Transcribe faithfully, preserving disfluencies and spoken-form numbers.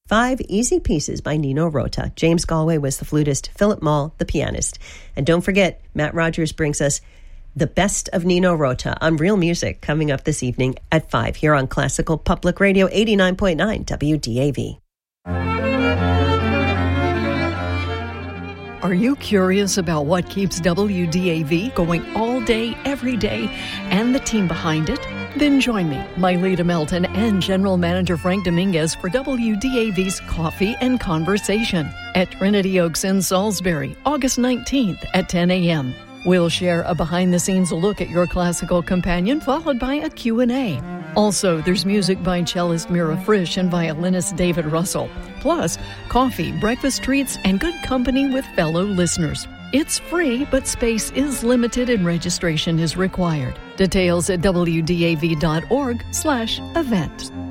Five Easy Pieces by Nino Rota. James Galway was the flutist, Philip Mall, the pianist. And don't forget, Matt Rogers brings us the best of Nino Rota on Real Music coming up this evening at five here on Classical Public Radio eighty-nine point nine W D A V. Are you curious about what keeps W D A V going all day, every day, and the team behind it? Then join me, Myleta Melton, and General Manager Frank Dominguez for W D A V's Coffee and Conversation at Trinity Oaks in Salisbury, August nineteenth at ten a.m. We'll share a behind-the-scenes look at your classical companion, followed by a Q and A. Also, there's music by cellist Mira Frisch and violinist David Russell. Plus, coffee, breakfast treats, and good company with fellow listeners. It's free, but space is limited and registration is required. Details at w d a v dot org slash event.